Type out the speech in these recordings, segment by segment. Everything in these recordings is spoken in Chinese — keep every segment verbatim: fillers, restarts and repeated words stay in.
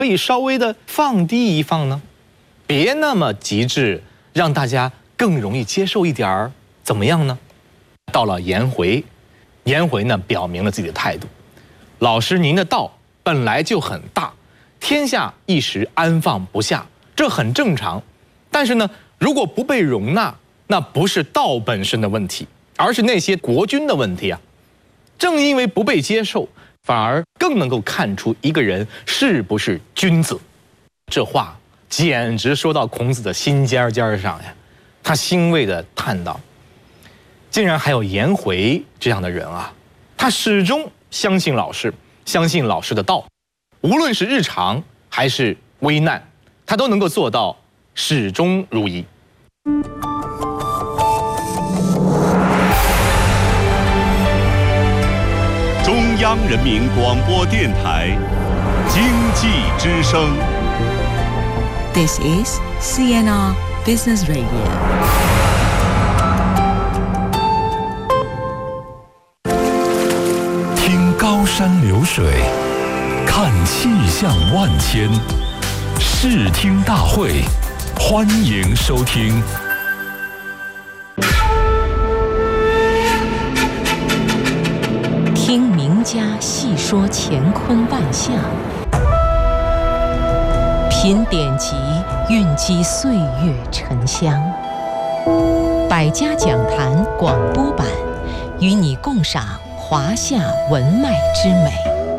可以稍微的放低一放呢？别那么极致，让大家更容易接受一点儿，怎么样呢？到了颜回，颜回呢表明了自己的态度：老师，您的道本来就很大，天下一时安放不下，这很正常。但是呢，如果不被容纳，那不是道本身的问题，而是那些国君的问题啊。正因为不被接受，反而更能够看出一个人是不是君子。这话简直说到孔子的心尖尖上呀，他欣慰地叹道：竟然还有颜回这样的人啊！他始终相信老师，相信老师的道，无论是日常还是危难，他都能够做到始终如一。 中央人民广播电台经济之声。 This is C N R Business Radio。 听高山流水，看气象万千，视听大会，欢迎收听。 听名家细说乾坤万象，品典籍蕴积岁月沉香。百家讲坛广播版，与你共赏华夏文脉之美。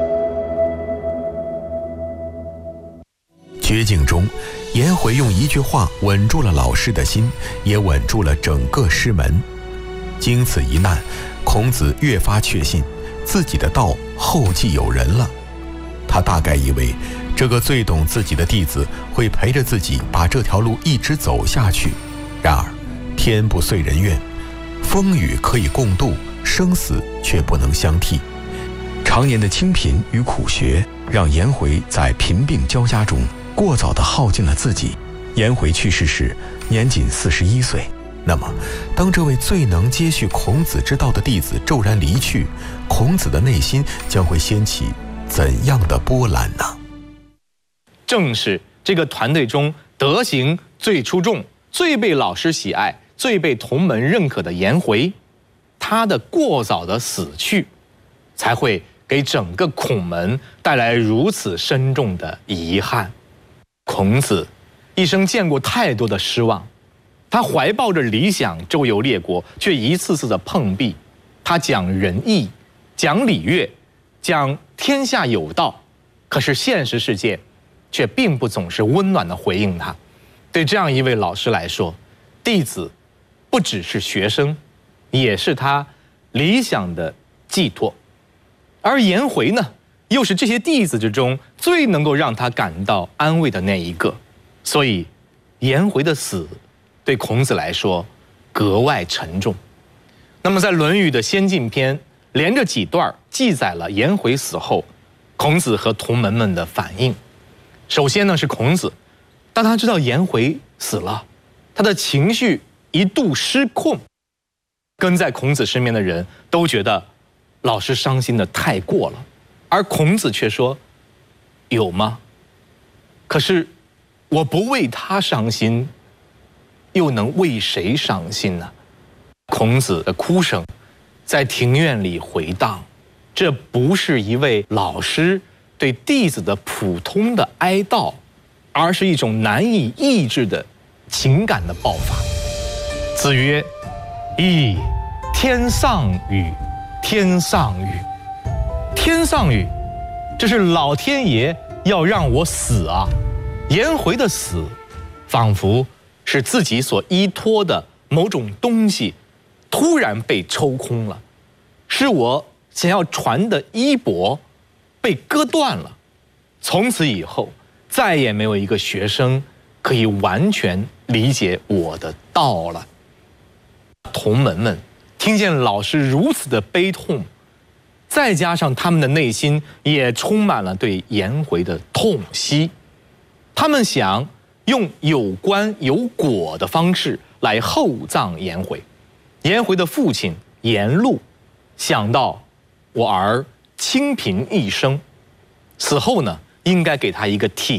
绝境中，颜回用一句话稳住了老师的心，也稳住了整个师门。经此一难，孔子越发确信自己的道后继有人了。他大概以为这个最懂自己的弟子会陪着自己把这条路一直走下去。然而天不遂人愿，风雨可以共度，生死却不能相替。常年的清贫与苦学让颜回在贫病交加中过早地耗尽了自己。颜回去世时年仅四十一岁。那么当这位最能接续孔子之道的弟子骤然离去，孔子的内心将会掀起怎样的波澜呢？ 正是这个团队中德行最出众、最被老师喜爱、最被同门认可的颜回，他的过早的死去，才会给整个孔门带来如此深重的遗憾。孔子一生见过太多的失望，他怀抱着理想周游列国，却一次次的碰壁。他讲仁义，讲礼乐，讲天下有道，可是现实世界却并不总是温暖的回应他。对这样一位老师来说，弟子不只是学生，也是他理想的寄托。而颜回呢，又是这些弟子之中最能够让他感到安慰的那一个。所以颜回的死对孔子来说格外沉重。那么在《论语》的先进篇，连着几段记载了颜回死后孔子和同门们的反应。首先呢是孔子，当他知道颜回死了，他的情绪一度失控。跟在孔子身边的人都觉得老师伤心的太过了，而孔子却说：有吗？可是我不为他伤心，又能为谁伤心呢？孔子的哭声在庭院里回荡，这不是一位老师对弟子的普通的哀悼，而是一种难以抑制的情感的爆发。子曰：噫！天丧雨，天丧雨，天丧雨，这是老天爷要让我死啊！颜回的死，仿佛是自己所依托的某种东西突然被抽空了，是我想要传的衣钵被割断了。从此以后，再也没有一个学生可以完全理解我的道了。同门们听见老师如此的悲痛，再加上他们的内心也充满了对颜回的痛惜，他们想用有关有果的方式来厚葬颜回。颜回的父亲颜路想到我儿清贫一生，死后呢，应该给他一个体